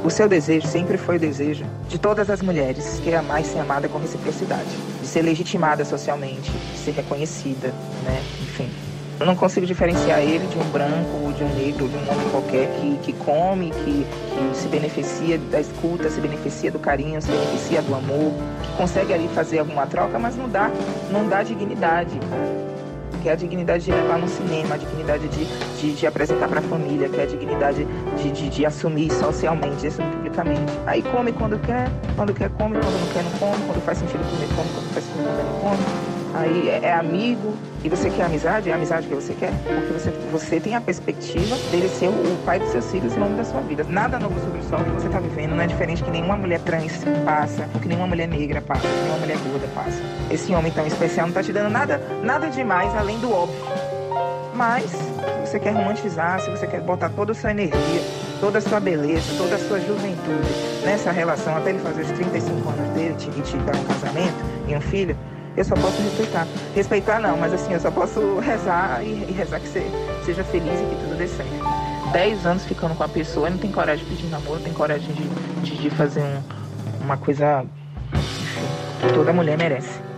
O seu desejo sempre foi o desejo de todas as mulheres, que é amar e ser amada com reciprocidade, de ser legitimada socialmente, de ser reconhecida, né? Enfim. Eu não consigo diferenciar ele de um branco, ou de um negro, ou de um homem qualquer que come, que se beneficia da escuta, se beneficia do carinho, se beneficia do amor, que consegue ali fazer alguma troca, mas não dá dignidade, cara. Que é a dignidade de levar no cinema, a dignidade de apresentar para a família, que é a dignidade de assumir socialmente, de assumir publicamente. Aí come quando quer come, quando não quer não come, quando faz sentido comer come, quando faz sentido comer não come. Aí é amigo, e você quer amizade, é a amizade que você quer, porque você tem a perspectiva dele ser o pai dos seus filhos em nome da sua vida. Nada novo sobre o sol que você está vivendo, não é diferente que nenhuma mulher trans passa, ou que nenhuma mulher negra passa, que nenhuma mulher gorda passa. Esse homem tão especial não está te dando nada demais além do óbvio. Mas, se você quer romantizar, se você quer botar toda a sua energia, toda a sua beleza, toda a sua juventude nessa relação, até ele fazer os 35 anos dele e te dar um casamento e um filho, eu só posso respeitar. Respeitar não, mas assim, eu só posso rezar e rezar que você seja feliz e que tudo dê certo. 10 anos ficando com a pessoa, não tem coragem de pedir namoro, não tem coragem de fazer uma coisa, enfim, que toda mulher merece.